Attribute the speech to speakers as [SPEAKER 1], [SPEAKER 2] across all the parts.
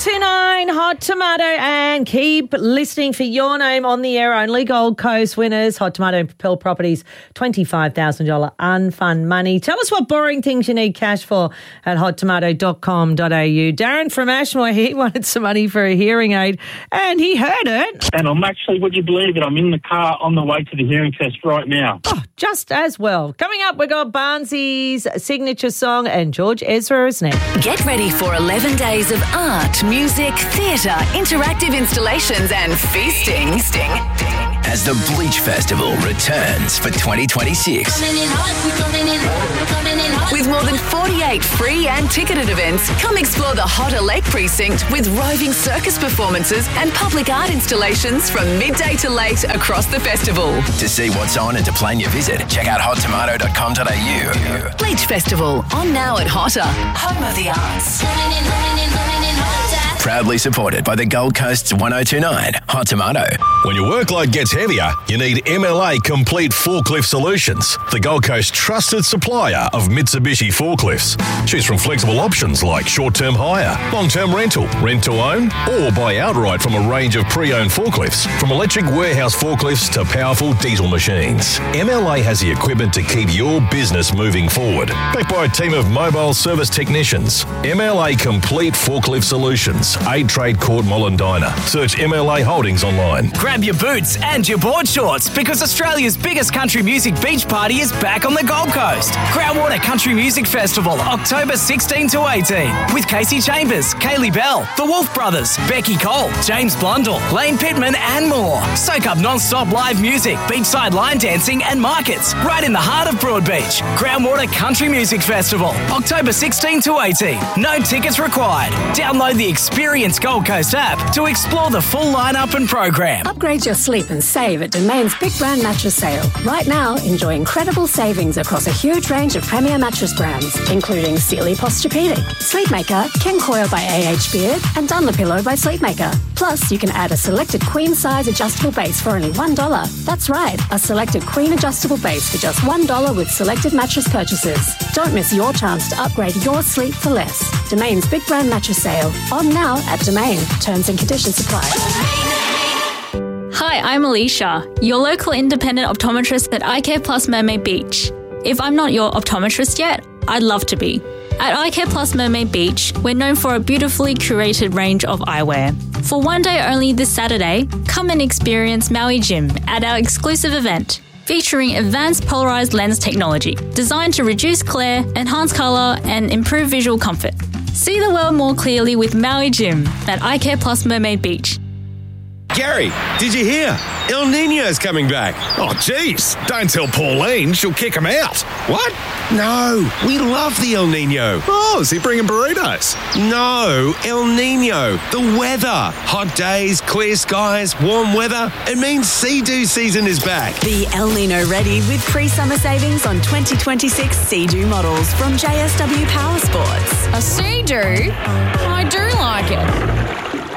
[SPEAKER 1] 1029 Hot Tomato, and keep listening for your name on the air only. Gold Coast winners, Hot Tomato and Propel Properties, $25,000 unfund money. Tell us what boring things you need cash for at hottomato.com.au. Darren from Ashmore, he wanted some money for a hearing aid and he heard it.
[SPEAKER 2] And I'm actually, would you believe it, I'm in the car on the way to the hearing test right now.
[SPEAKER 1] Oh, just as well. Coming up, we've got Barnsley's signature song and George Ezra is next.
[SPEAKER 3] Get ready for 11 days of art, music, theatre, interactive installations and feasting.
[SPEAKER 4] As the Bleach Festival returns for 2026.
[SPEAKER 3] With more than 48 free and ticketed events, come explore the Hotter Lake Precinct with roving circus performances and public art installations from midday to late across the festival.
[SPEAKER 4] To see what's on and to plan your visit, check out hottomato.com.au.
[SPEAKER 3] Bleach Festival, on now at Hotter, home of the arts.
[SPEAKER 4] Proudly supported by the Gold Coast's 1029 Hot Tomato.
[SPEAKER 5] When your workload gets heavier, you need MLA Complete Forklift Solutions, the Gold Coast trusted supplier of Mitsubishi forklifts. Choose from flexible options like short-term hire, long-term rental, rent-to-own, or buy outright from a range of pre-owned forklifts, from electric warehouse forklifts to powerful diesel machines. MLA has the equipment to keep your business moving forward. Backed by a team of mobile service technicians. MLA Complete Forklift Solutions, 8 Trade Court Mollendina. Search MLA Holdings online.
[SPEAKER 6] Grab your boots and your board shorts because Australia's biggest country music beach party is back on the Gold Coast. Groundwater Country Music Festival, October 16 to 18, with Casey Chambers, Kaylee Bell, The Wolf Brothers, Becky Cole, James Blundell, Lane Pittman and more. Soak up non-stop live music, beachside line dancing and markets right in the heart of Broadbeach. Groundwater Country Music Festival, October 16 to 18. No tickets required. Download the Experience Gold Coast app to explore the full lineup and program.
[SPEAKER 7] Upgrade your sleep and save at Domain's Big Brand Mattress Sale. Right now, enjoy incredible savings across a huge range of premier mattress brands, including Sealy Posturepedic, Sleepmaker, Ken Coil by A.H. Beard, and Dunlopillow by Sleepmaker. Plus, you can add a selected queen-size adjustable base for only $1. That's right, a selected queen adjustable base for just $1 with selected mattress purchases. Don't miss your chance to upgrade your sleep for less. Domain's Big Brand Mattress Sale. On now at Domain. Terms and conditions apply.
[SPEAKER 8] Hi, I'm Alicia, your local independent optometrist at iCare Plus Mermaid Beach. If I'm not your optometrist yet, I'd love to be. At iCare Plus Mermaid Beach, we're known for a beautifully curated range of eyewear. For one day only this Saturday, come and experience Maui Gym at our exclusive event, featuring advanced polarized lens technology, designed to reduce glare, enhance colour, and improve visual comfort. See the world more clearly with Maui Gym at iCare Plus Mermaid Beach.
[SPEAKER 9] Gary, did you hear? El Nino's coming back.
[SPEAKER 5] Oh, jeez. Don't tell Pauline. She'll kick him out.
[SPEAKER 9] What? No, we love the El Nino.
[SPEAKER 5] Oh, is he bringing burritos?
[SPEAKER 9] No, El Nino. The weather. Hot days, clear skies, warm weather. It means Sea-Doo season is back.
[SPEAKER 3] Be El Nino ready with pre-summer savings on 2026 Sea-Doo models from JSW Power Sports.
[SPEAKER 10] A Sea-Doo? I do like it.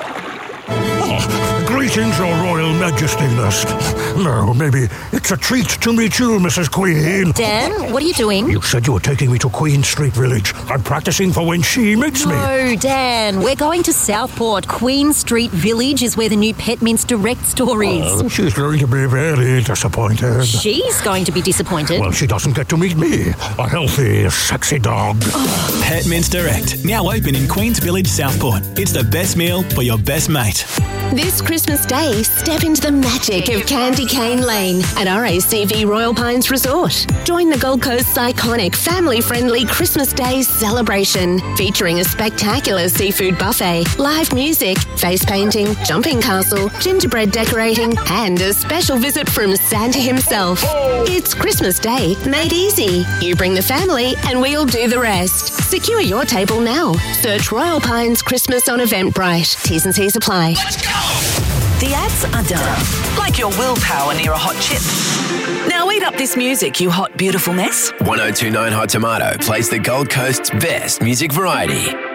[SPEAKER 11] Greetings, Your Royal Majestiness. No, maybe it's a treat to meet you, Mrs. Queen.
[SPEAKER 10] Dan, what are you doing?
[SPEAKER 11] You said you were taking me to Queen Street Village. I'm practicing for when she meets me.
[SPEAKER 10] No, Dan, we're going to Southport. Queen Street Village is where the new Pet Mince Direct store is.
[SPEAKER 11] She's going to be very disappointed.
[SPEAKER 10] She's going to be disappointed?
[SPEAKER 11] Well, she doesn't get to meet me, a healthy, sexy dog.
[SPEAKER 12] Pet Mince Direct, now open in Queens Village, Southport. It's the best meal for your best mate.
[SPEAKER 13] This Christmas Day, step into the magic of Candy Cane Lane at RACV Royal Pines Resort. Join the Gold Coast's iconic family-friendly Christmas Day celebration, featuring a spectacular seafood buffet, live music, face painting, jumping castle, gingerbread decorating, and a special visit from Santa himself. It's Christmas Day made easy. You bring the family and we'll do the rest. Secure your table now. Search Royal Pines Christmas on Eventbrite. T's and C's apply.
[SPEAKER 3] The ads are done. Like your willpower near a hot chip. Now eat up this music, you hot, beautiful mess.
[SPEAKER 4] 1029 Hot Tomato plays the Gold Coast's best music variety.